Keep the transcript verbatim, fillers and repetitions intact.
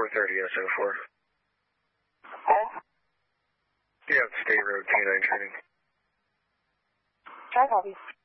four thirty S O four. Huh? Yeah, State Road K nine training. Try copy.